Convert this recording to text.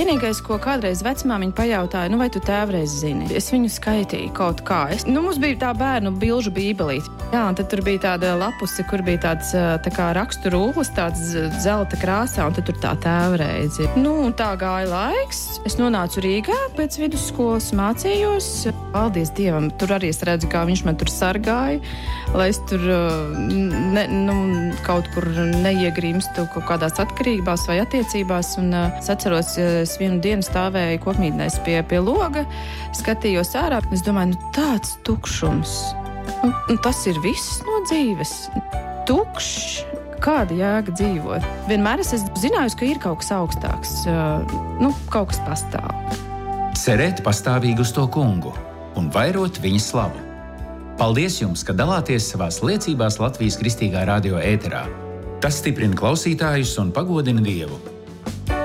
Vienīgais, ko kādreiz vecmāmiņa pajautāja, vai tu tēvreiz zini? Es viņu skaitīju kaut kā. Mums bija tā bērnu bilžu bībelīte. Jā, un tad tur bija tāda lapuse, kur bija tāds tā kā rakstu rūlis, tāds zelta krāsā, un tad tur tā tēvreizi. Un tā gāja laiks. Es nonācu Rīgā pēc vidusskolas, mācījos. Paldies Dievam, tur arī es redzu, kā viņš man tur sargāja, lai es tur kaut kur neiegrimstu kaut kādās atkarībās vai attiecībās. Un es atceros, es vienu dienu stāvēju kokmītnēs pie loga, skatījos ārā. Es domāju, tāds tukšums. Tas ir viss no dzīves. Tukšs. Kāda jēga dzīvot? Vienmēr es zināju, ka ir kaut kas augstāks. Kaut kas pastāv. Cerēt pastāvīgi uz to kungu un vairot viņa slavu. Paldies jums, ka dalāties savās liecībās Latvijas Kristīgā radio ēterā. Tas stiprina klausītājus un pagodina Dievu.